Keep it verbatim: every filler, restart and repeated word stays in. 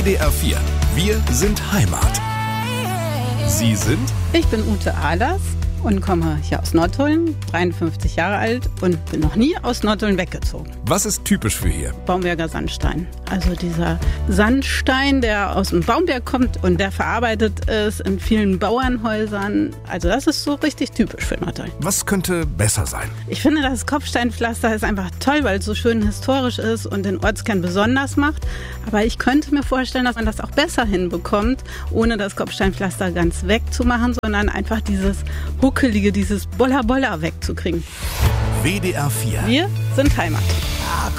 W D R vier. Wir sind Heimat. Sie sind? Ich bin Ute Ahlers und komme hier aus Nottuln, dreiundfünfzig Jahre alt und bin noch nie aus Nottuln weggezogen. Was ist typisch für hier? Baumberger Sandstein. Also dieser Sandstein, der aus dem Baumberg kommt und der verarbeitet ist in vielen Bauernhäusern. Also das ist so richtig typisch für Nottuln. Was könnte besser sein? Ich finde, das Kopfsteinpflaster ist einfach toll, weil es so schön historisch ist und den Ortskern besonders macht. Aber ich könnte mir vorstellen, dass man das auch besser hinbekommt, ohne das Kopfsteinpflaster ganz wegzumachen, sondern einfach dieses Huckelige, dieses Bolla-Bolla wegzukriegen. W D R vier. Wir sind Heimat.